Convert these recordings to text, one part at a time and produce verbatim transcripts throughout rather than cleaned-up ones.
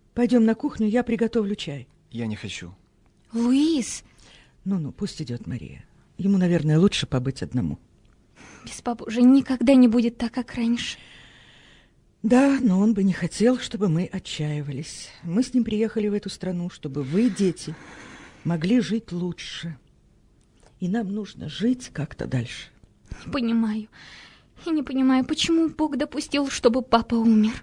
Пойдем на кухню, я приготовлю чай. Я не хочу. Луис! Ну-ну, пусть идет Мария. Ему, наверное, лучше побыть одному. Без папы уже никогда не будет так, как раньше. Да, но он бы не хотел, чтобы мы отчаивались. Мы с ним приехали в эту страну, чтобы вы, дети, могли жить лучше. И нам нужно жить как-то дальше. Не понимаю. Я не понимаю, почему Бог допустил, чтобы папа умер.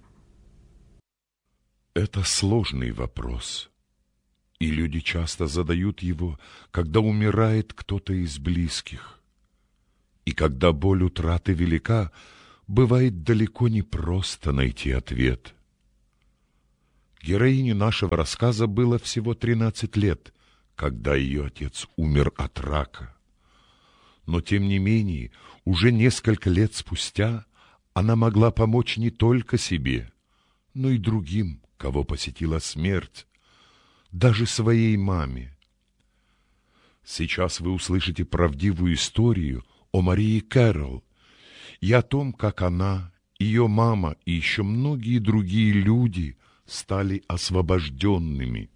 Это сложный вопрос. И люди часто задают его, когда умирает кто-то из близких. И когда боль утраты велика, бывает далеко не просто найти ответ. Героине нашего рассказа было всего тринадцать лет, когда ее отец умер от рака. Но, тем не менее, уже несколько лет спустя она могла помочь не только себе, но и другим, кого посетила смерть, даже своей маме. Сейчас вы услышите правдивую историю о Марии Кэрролл и о том, как она, ее мама и еще многие другие люди стали освобожденными.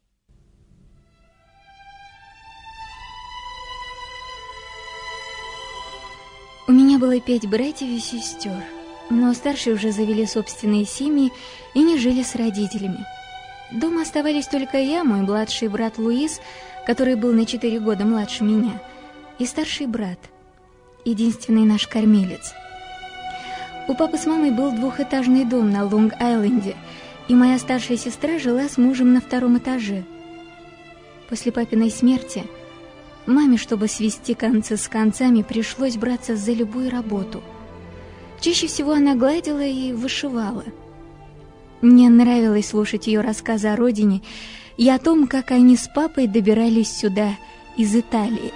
У меня было пять братьев и сестер, но старшие уже завели собственные семьи и не жили с родителями. Дома оставались только я, мой младший брат Луис, который был на четыре года младше меня, и старший брат, единственный наш кормилец. У папы с мамой был двухэтажный дом на Лонг-Айленде, и моя старшая сестра жила с мужем на втором этаже. После папиной смерти маме, чтобы свести концы с концами, пришлось браться за любую работу. Чаще всего она гладила и вышивала. Мне нравилось слушать ее рассказы о родине и о том, как они с папой добирались сюда из Италии.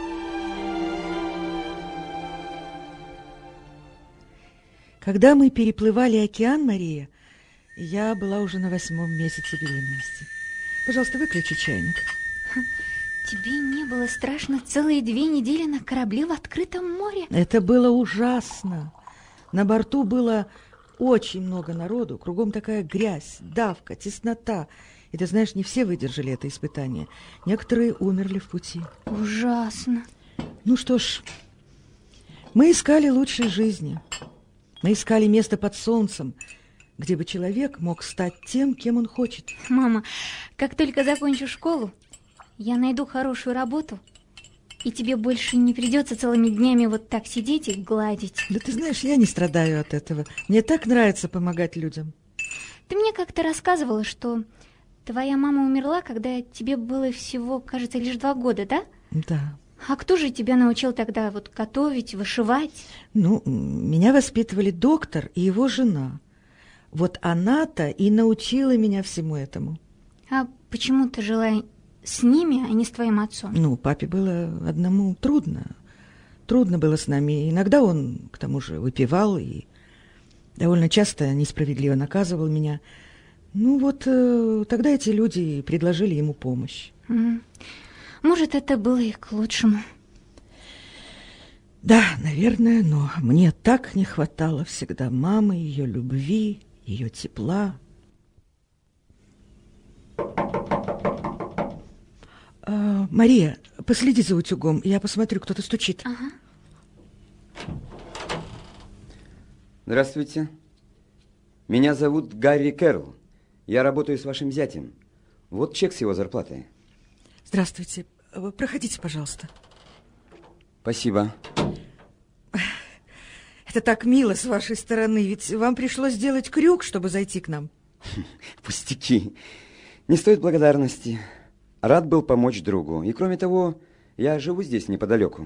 Когда мы переплывали океан, Мария, я была уже на восьмом месяце беременности. Пожалуйста, выключи чайник. Тебе не было страшно целые две недели на корабле в открытом море? Это было ужасно. На борту было очень много народу, кругом такая грязь, давка, теснота. И ты знаешь, не все выдержали это испытание. Некоторые умерли в пути. Ужасно. Ну что ж, мы искали лучшей жизни. Мы искали место под солнцем, где бы человек мог стать тем, кем он хочет. Мама, как только закончу школу, я найду хорошую работу, и тебе больше не придется целыми днями вот так сидеть и гладить. Да ты знаешь, я не страдаю от этого. Мне так нравится помогать людям. Ты мне как-то рассказывала, что твоя мама умерла, когда тебе было всего, кажется, лишь два года, да? Да. А кто же тебя научил тогда вот готовить, вышивать? Ну, меня воспитывали доктор и его жена. Вот она-то и научила меня всему этому. А почему ты жила с ними, а не с твоим отцом? Ну, папе было одному трудно. Трудно было с нами. Иногда он, к тому же, выпивал и довольно часто несправедливо наказывал меня. Ну вот, э, тогда эти люди предложили ему помощь. Mm. Может, это было и к лучшему. Да, наверное, но мне так не хватало всегда мамы, ее любви, ее тепла. А, Мария, последи за утюгом, я посмотрю, кто-то стучит. Ага. Здравствуйте. Меня зовут Гарри Кэрролл. Я работаю с вашим зятем. Вот чек с его зарплатой. Здравствуйте. Проходите, пожалуйста. Спасибо. Это так мило с вашей стороны, ведь вам пришлось сделать крюк, чтобы зайти к нам. Пустяки. Не стоит благодарности. Рад был помочь другу. И кроме того, я живу здесь неподалеку.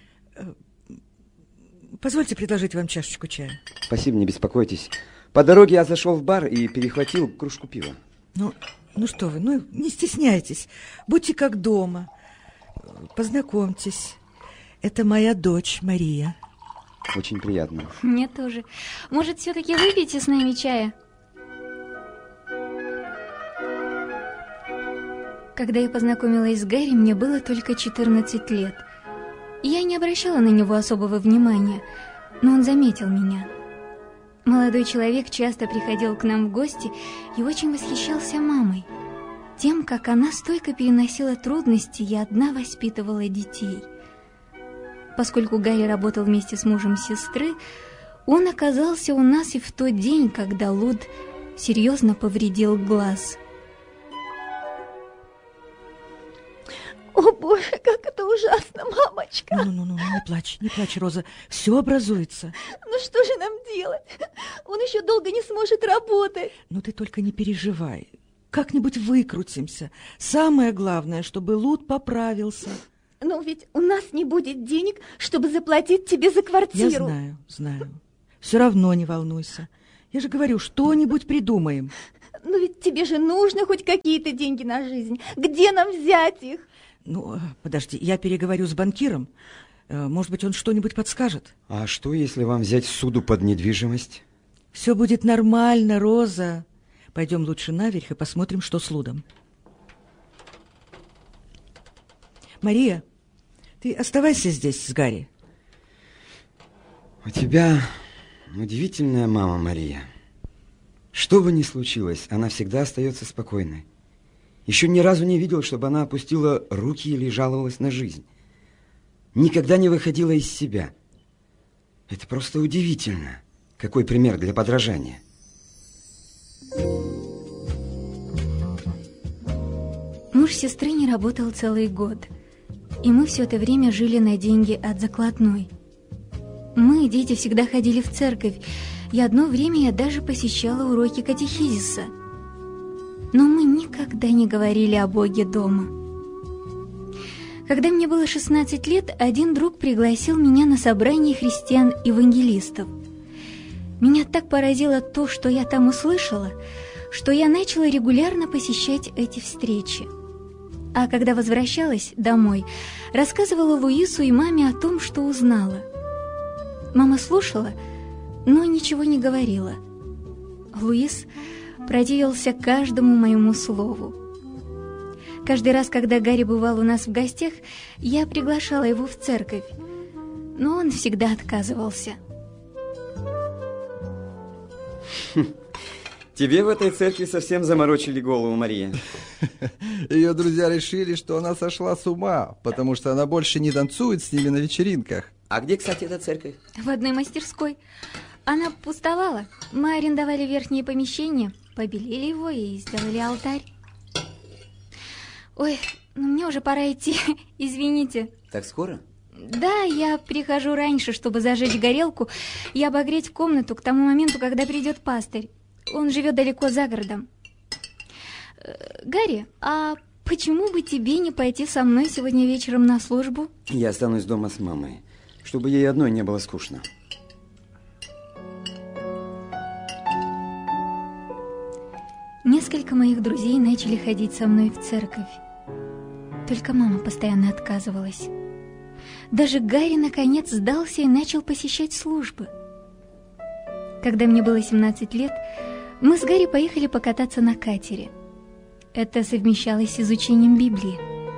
Позвольте предложить вам чашечку чая. Спасибо, не беспокойтесь. По дороге я зашел в бар и перехватил кружку пива. Ну, ну что вы, ну не стесняйтесь. Будьте как дома. Познакомьтесь. Это моя дочь Мария. Очень приятно. Мне тоже. Может, все-таки выпьете с нами чая? Когда я познакомилась с Гарри, мне было только четырнадцать лет. Я не обращала на него особого внимания, но он заметил меня. Молодой человек часто приходил к нам в гости и очень восхищался мамой, тем, как она стойко переносила трудности и одна воспитывала детей. Поскольку Гарри работал вместе с мужем сестры, он оказался у нас и в тот день, когда Луд серьезно повредил глаз. О, Боже, как это ужасно, мамочка! Ну-ну-ну, не плачь, не плачь, Роза, все образуется. Ну что же нам делать? Он еще долго не сможет работать. Ну ты только не переживай, как-нибудь выкрутимся. Самое главное, чтобы Луд поправился. Но ведь у нас не будет денег, чтобы заплатить тебе за квартиру. Я знаю, знаю. Все равно не волнуйся. Я же говорю, что-нибудь придумаем. Но ведь тебе же нужно хоть какие-то деньги на жизнь. Где нам взять их? Ну, подожди, я переговорю с банкиром. Может быть, он что-нибудь подскажет. А что, если вам взять суду под недвижимость? Все будет нормально, Роза. Пойдем лучше наверх и посмотрим, что с Лудом. Мария, ты оставайся здесь с Гарри. У тебя удивительная мама, Мария. Что бы ни случилось, она всегда остается спокойной. Еще ни разу не видел, чтобы она опустила руки или жаловалась на жизнь. Никогда не выходила из себя. Это просто удивительно. Какой пример для подражания. Муж сестры не работал целый год, и мы все это время жили на деньги от закладной. Мы, дети, всегда ходили в церковь, и одно время я даже посещала уроки катехизиса. Но мы никогда не говорили о Боге дома. Когда мне было шестнадцать лет, один друг пригласил меня на собрание христиан-евангелистов. Меня так поразило то, что я там услышала, что я начала регулярно посещать эти встречи. А когда возвращалась домой, рассказывала Луису и маме о том, что узнала. Мама слушала, но ничего не говорила. Луис противился каждому моему слову. Каждый раз, когда Гарри бывал у нас в гостях, я приглашала его в церковь, но он всегда отказывался. Тебе в этой церкви совсем заморочили голову, Мария. Ее друзья решили, что она сошла с ума, потому что она больше не танцует с ними на вечеринках. А где, кстати, эта церковь? В одной мастерской. Она пустовала. Мы арендовали верхнее помещение, побелили его и сделали алтарь. Ой, ну мне уже пора идти, извините. Так скоро? Да, я прихожу раньше, чтобы зажечь горелку и обогреть комнату к тому моменту, когда придет пастырь. Он живет далеко за городом. Гарри, а почему бы тебе не пойти со мной сегодня вечером на службу? Я останусь дома с мамой, чтобы ей одной не было скучно. Несколько моих друзей начали ходить со мной в церковь. Только мама постоянно отказывалась. Даже Гарри наконец сдался и начал посещать службы. Когда мне было семнадцать лет, мы с Гарри поехали покататься на катере. Это совмещалось с изучением Библии.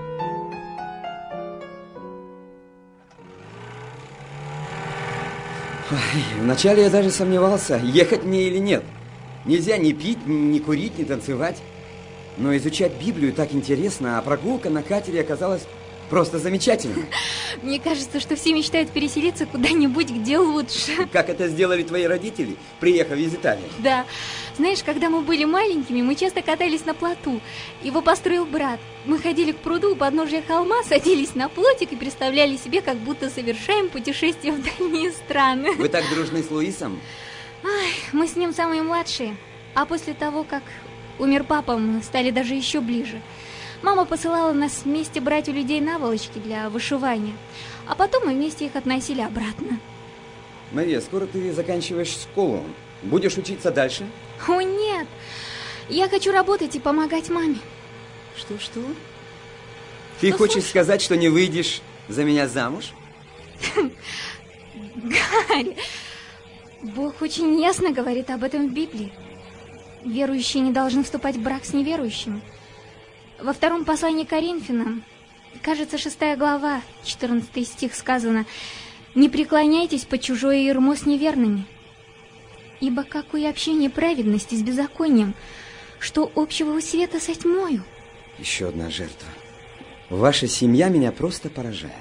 Ой, вначале я даже сомневался, ехать мне или нет. Нельзя ни пить, ни курить, ни танцевать. Но изучать Библию так интересно, а прогулка на катере оказалась просто замечательной. Мне кажется, что все мечтают переселиться куда-нибудь, где лучше. Как это сделали твои родители, приехав из Италии? Да. Знаешь, когда мы были маленькими, мы часто катались на плоту. Его построил брат. Мы ходили к пруду у подножия холма, садились на плотик и представляли себе, как будто совершаем путешествие в дальние страны. Вы так дружны с Луисом? Ай, мы с ним самые младшие. А после того, как умер папа, мы стали даже еще ближе. Мама посылала нас вместе брать у людей наволочки для вышивания, а потом мы вместе их относили обратно. Мария, скоро ты заканчиваешь школу. Будешь учиться дальше? О, нет! Я хочу работать и помогать маме. Что-что? Ты Что хочешь слушай? сказать, что не выйдешь за меня замуж? Гарри, Бог очень ясно говорит об этом в Библии. Верующие не должны вступать в брак с неверующими. Во втором послании к Коринфянам, кажется, шестая глава, четырнадцатый стих сказано: «Не преклоняйтесь под чужое ярмо с неверными». Ибо какое общение праведности с беззаконием, что общего у света со тьмою? Еще одна жертва. Ваша семья меня просто поражает.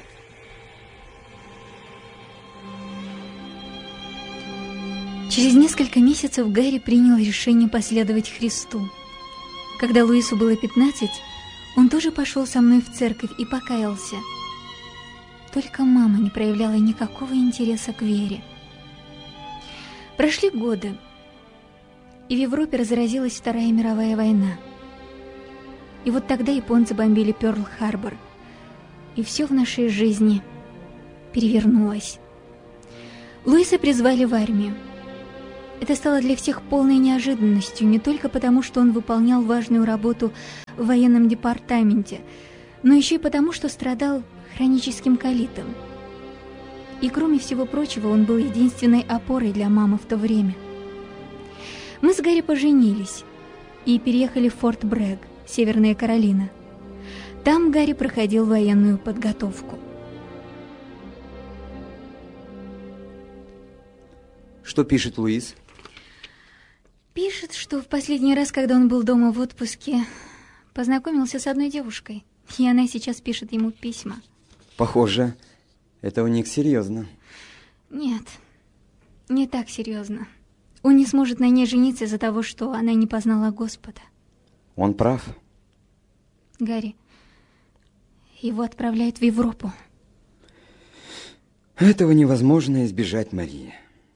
Через несколько месяцев Гарри принял решение последовать Христу. Когда Луису было пятнадцать, он тоже пошел со мной в церковь и покаялся. Только мама не проявляла никакого интереса к вере. Прошли годы, и в Европе разразилась Вторая мировая война. И вот тогда японцы бомбили Пёрл-Харбор, и все в нашей жизни перевернулось. Луиса призвали в армию. Это стало для всех полной неожиданностью, не только потому, что он выполнял важную работу в военном департаменте, но еще и потому, что страдал хроническим колитом. И кроме всего прочего, он был единственной опорой для мамы в то время. Мы с Гарри поженились и переехали в Форт Брэгг, Северная Каролина. Там Гарри проходил военную подготовку. Что пишет Луис? Пишет, что в последний раз, когда он был дома в отпуске, познакомился с одной девушкой, и она сейчас пишет ему письма. Похоже, это у них серьезно. Нет, не так серьезно. Он не сможет на ней жениться из-за того, что она не познала Господа. Он прав. Гарри, его отправляют в Европу. Этого невозможно избежать, Мария.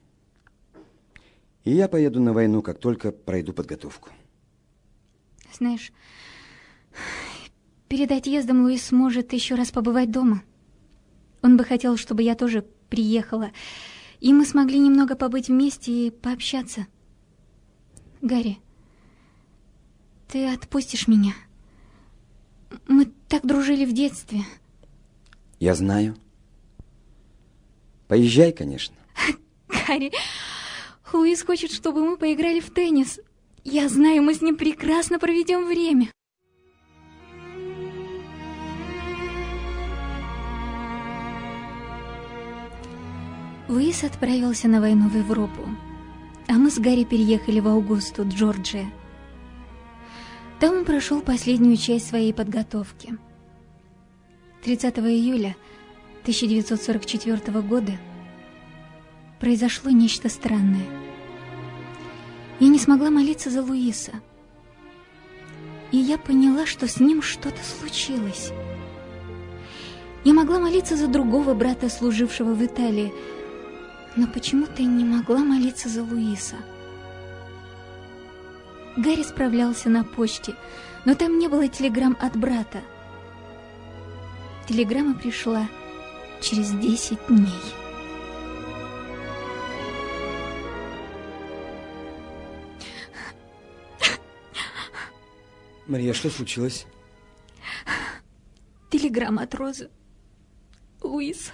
И я поеду на войну, как только пройду подготовку. Знаешь, перед отъездом Луис сможет еще раз побывать дома. Он бы хотел, чтобы я тоже приехала, и мы смогли немного побыть вместе и пообщаться. Гарри, ты отпустишь меня? Мы так дружили в детстве. Я знаю. Поезжай, конечно. Гарри, Луис хочет, чтобы мы поиграли в теннис. Я знаю, мы с ним прекрасно проведем время. Луис отправился на войну в Европу, а мы с Гарри переехали в Аугусту, Джорджия. Там он прошел последнюю часть своей подготовки. тридцатого июля тысяча девятьсот сорок четвёртого года произошло нечто странное. Я не смогла молиться за Луиса, и я поняла, что с ним что-то случилось. Я могла молиться за другого брата, служившего в Италии, но почему-то не могла молиться за Луиса. Гарри справлялся на почте, но там не было телеграмм от брата. Телеграмма пришла через десять дней. Мария, что случилось? Телеграмма от Розы. Луиса.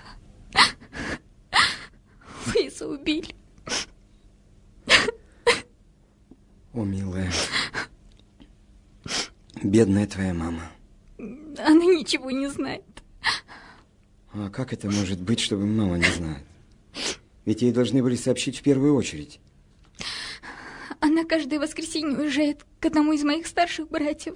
Луиса убили. О, милая. Бедная твоя мама. Она ничего не знает. А как это может быть, чтобы мама не знает? Ведь ей должны были сообщить в первую очередь. Она каждое воскресенье уезжает к одному из моих старших братьев.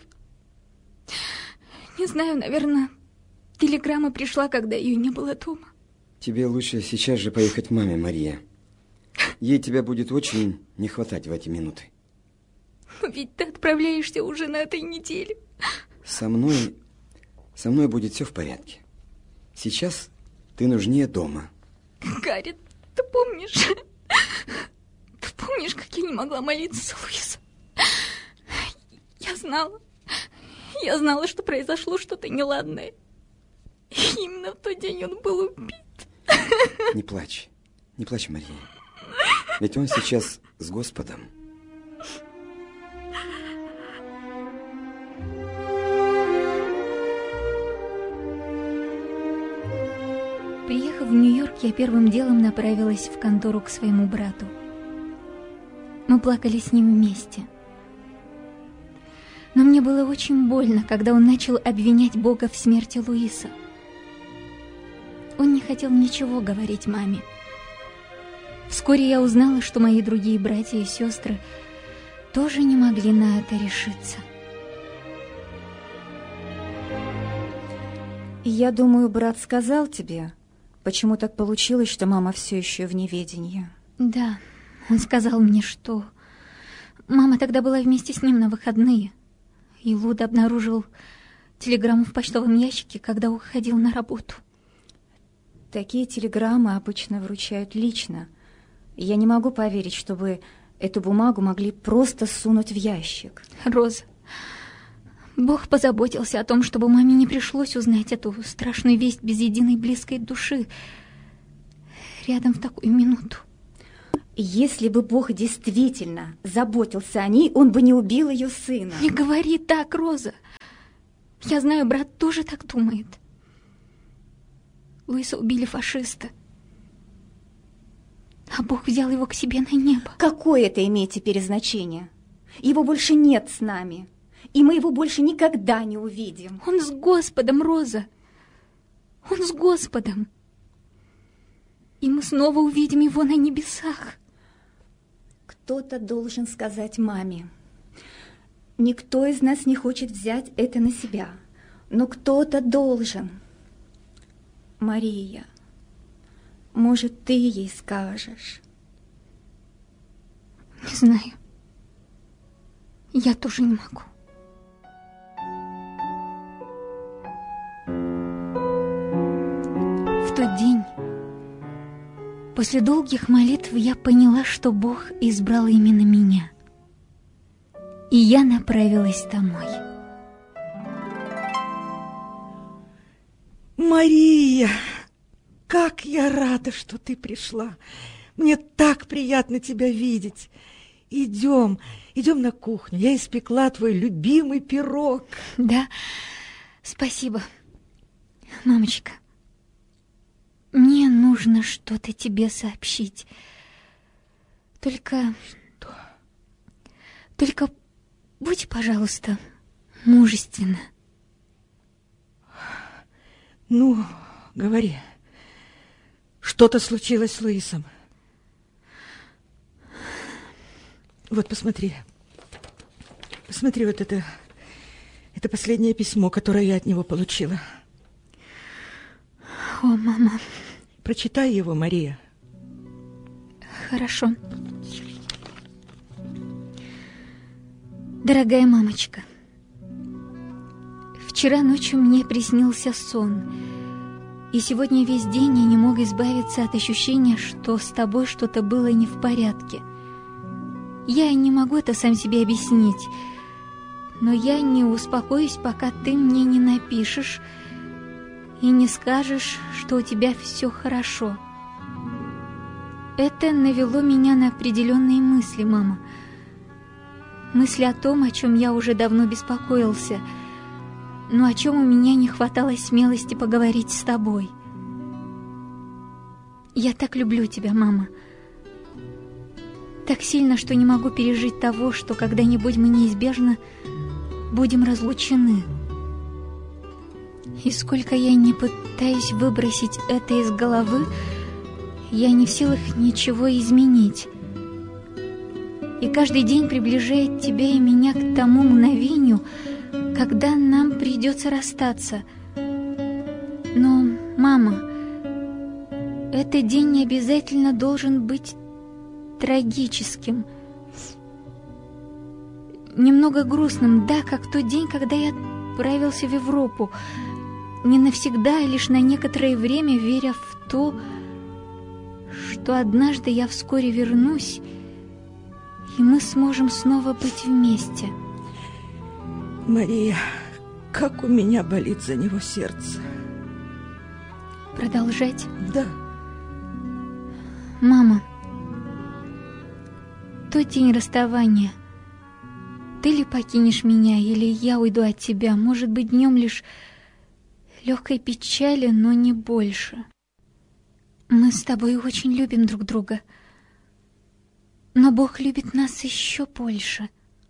Не знаю, наверное, телеграмма пришла, когда ее не было дома. Тебе лучше сейчас же поехать к маме, Мария. Ей тебя будет очень не хватать в эти минуты. Но ведь ты отправляешься уже на этой неделе. Со мной... Со мной будет все в порядке. Сейчас ты нужнее дома. Гарри, ты помнишь... Ты помнишь, как я не могла молиться за Луиса? Я знала. Я знала, что произошло что-то неладное. И именно в тот день он был убит. Не плачь. Не плачь, Мария. Ведь он сейчас с Господом. Приехав в Нью-Йорк, я первым делом направилась в контору к своему брату. Мы плакали с ним вместе. Но мне было очень больно, когда он начал обвинять Бога в смерти Луиса. Он не хотел ничего говорить маме. В Вскоре я узнала, что мои другие братья и сестры тоже не могли на это решиться. Я думаю, брат сказал тебе, почему так получилось, что мама все еще в неведении. Да, он сказал мне, что мама тогда была вместе с ним на выходные, и Луд обнаружил телеграмму в почтовом ящике, когда уходил на работу. Такие телеграммы обычно вручают лично. Я не могу поверить, чтобы эту бумагу могли просто сунуть в ящик. Роза, Бог позаботился о том, чтобы маме не пришлось узнать эту страшную весть без единой близкой души рядом в такую минуту. Если бы Бог действительно заботился о ней, он бы не убил ее сына. Не говори так, Роза. Я знаю, брат тоже так думает. Луиса убили фашисты, а Бог взял его к себе на небо. Какое это имеет теперь значение? Его больше нет с нами, и мы его больше никогда не увидим. Он с Господом, Роза. Он с Господом. И мы снова увидим его на небесах. Кто-то должен сказать маме. Никто из нас не хочет взять это на себя, но кто-то должен. Мария, может, ты ей скажешь? Не знаю. Я тоже не могу. В тот день, после долгих молитв, я поняла, что Бог избрал именно меня. И я направилась домой. Мария, как я рада, что ты пришла. Мне так приятно тебя видеть. Идем, идем на кухню. Я испекла твой любимый пирог. Да, спасибо, мамочка. Мне нужно что-то тебе сообщить. Только... Что? Только будь, пожалуйста, мужественна. Ну, говори. Что-то случилось с Луисом. Вот, посмотри. Посмотри, вот это... Это последнее письмо, которое я от него получила. О, мама. Прочитай его, Мария. Хорошо. Дорогая мамочка, вчера ночью мне приснился сон, и сегодня весь день я не мог избавиться от ощущения, что с тобой что-то было не в порядке. Я не могу это сам себе объяснить, но я не успокоюсь, пока ты мне не напишешь и не скажешь, что у тебя все хорошо. Это навело меня на определенные мысли, мама. Мысли о том, о чем я уже давно беспокоился, но о чем у меня не хватало смелости поговорить с тобой. Я так люблю тебя, мама. Так сильно, что не могу пережить того, что когда-нибудь мы неизбежно будем разлучены. И сколько я не пытаюсь выбросить это из головы, я не в силах ничего изменить. И каждый день приближает тебя и меня к тому мгновению, когда нам придется расстаться. Но, мама, этот день не обязательно должен быть трагическим, немного грустным, да, как тот день, когда я отправился в Европу, не навсегда, а лишь на некоторое время, веря в то, что однажды я вскоре вернусь, и мы сможем снова быть вместе. Мария, как у меня болит за него сердце. Продолжать? Да. Мама, тот день расставания, ты ли покинешь меня, или я уйду от тебя? Может быть, днем лишь легкой печали, но не больше. Мы с тобой очень любим друг друга, но Бог любит нас еще больше.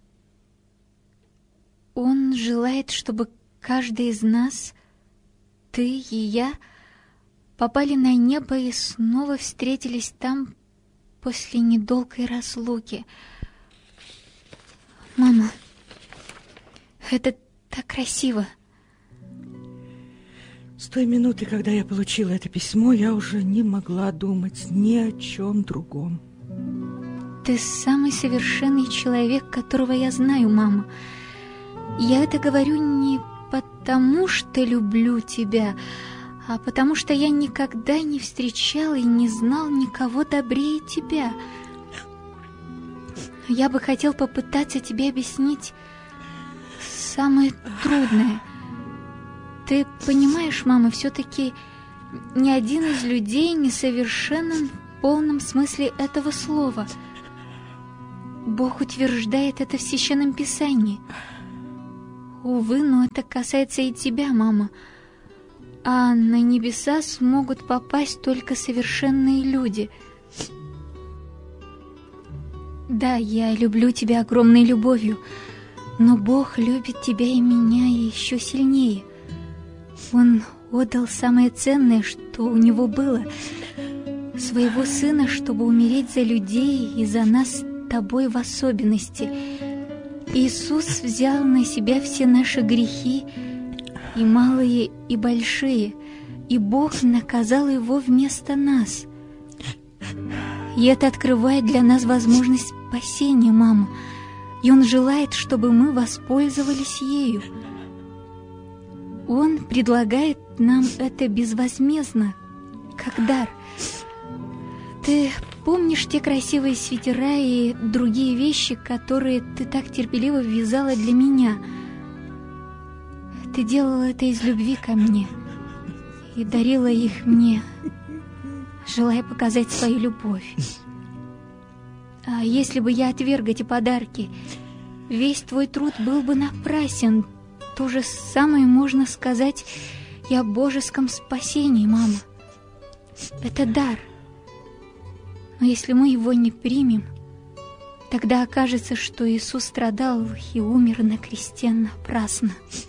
Он желает, чтобы каждый из нас, ты и я, попали на небо и снова встретились там после недолгой разлуки. Мама, это так красиво. С той минуты, когда я получила это письмо, я уже не могла думать ни о чем другом. Ты самый совершенный человек, которого я знаю, мама. Я это говорю не потому, что люблю тебя, а потому что я никогда не встречал и не знал никого добрее тебя. Я бы хотел попытаться тебе объяснить самое трудное. Ты понимаешь, мама, все-таки ни один из людей не совершенен в полном смысле этого слова. Бог утверждает это в Священном Писании. Увы, но это касается и тебя, мама. А на небеса смогут попасть только совершенные люди. Да, я люблю тебя огромной любовью, но Бог любит тебя и меня еще сильнее. Он отдал самое ценное, что у него было, своего сына, чтобы умереть за людей и за нас с тобой в особенности. Иисус взял на себя все наши грехи, и малые, и большие, и Бог наказал его вместо нас. И это открывает для нас возможность спасения, мама, и Он желает, чтобы мы воспользовались ею. Он предлагает нам это безвозмездно, как дар. Ты помнишь те красивые свитера и другие вещи, которые ты так терпеливо вязала для меня? Ты делала это из любви ко мне и дарила их мне, желая показать свою любовь. А если бы я отверг эти подарки, весь твой труд был бы напрасен. То же самое можно сказать и о божеском спасении, мама. Это дар. Но если мы его не примем, тогда окажется, что Иисус страдал и умер на кресте напрасно.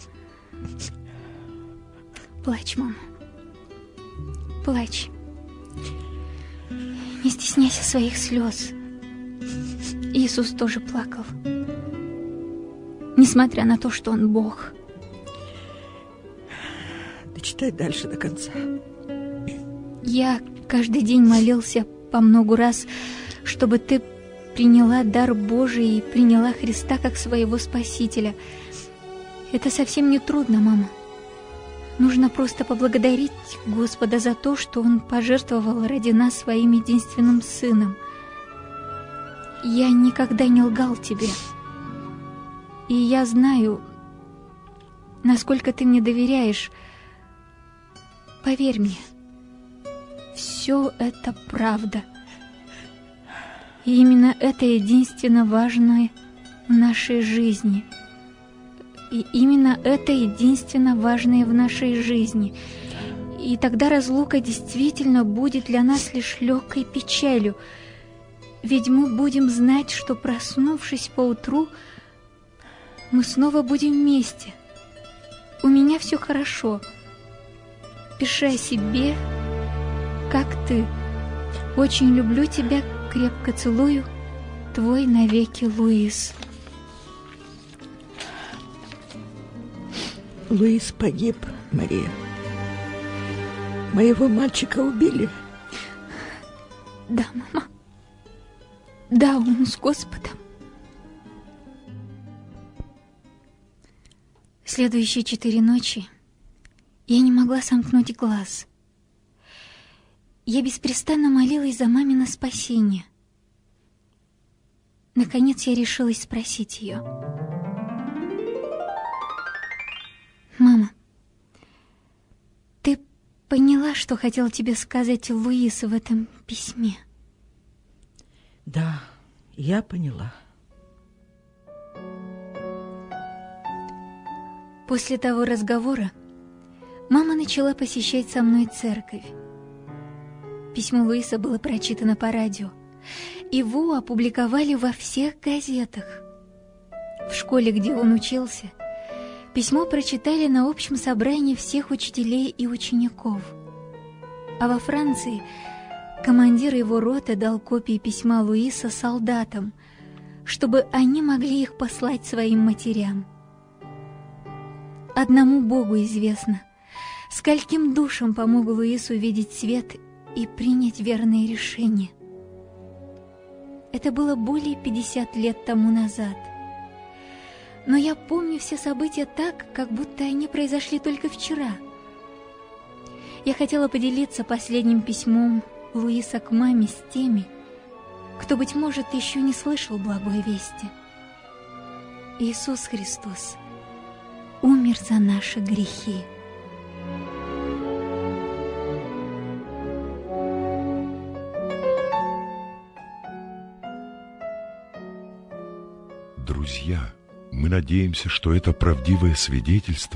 Плачь, мама. Плачь. Не стесняйся своих слез. Иисус тоже плакал, несмотря на то, что Он Бог. Дочитай дальше до конца. Я каждый день молился по многу раз, чтобы ты приняла дар Божий и приняла Христа как своего Спасителя. Это совсем не трудно, мама. Нужно просто поблагодарить Господа за то, что Он пожертвовал ради нас своим единственным Сыном. Я никогда не лгал тебе. И я знаю, насколько ты мне доверяешь. Поверь мне, все это правда. И именно это единственно важное в нашей жизни. И именно это единственно важное в нашей жизни. И тогда разлука действительно будет для нас лишь легкой печалью. Ведь мы будем знать, что, проснувшись поутру, мы снова будем вместе. У меня все хорошо. Пиши о себе, как ты. Очень люблю тебя, крепко целую. Твой навеки, Луис. Луис погиб, Мария. Моего мальчика убили. Да, мама. Да, он с Господом. Следующие четыре ночи я не могла сомкнуть глаз. Я беспрестанно молилась за мамино спасение. Наконец я решилась спросить ее. Мама, ты поняла, что хотел тебе сказать Луис в этом письме? Да, я поняла. После того разговора мама начала посещать со мной церковь. Письмо Луиса было прочитано по радио. Его опубликовали во всех газетах. В школе, где он учился, письмо прочитали на общем собрании всех учителей и учеников. А во Франции командир его роты дал копии письма Луиса солдатам, чтобы они могли их послать своим матерям. Одному Богу известно, скольким душам помог Луис увидеть свет и принять верное решение. Это было более пятидесяти лет тому назад. Но я помню все события так, как будто они произошли только вчера. Я хотела поделиться последним письмом Луиса к маме с теми, кто, быть может, еще не слышал благой вести. Иисус Христос умер за наши грехи. Друзья, мы надеемся, что это правдивое свидетельство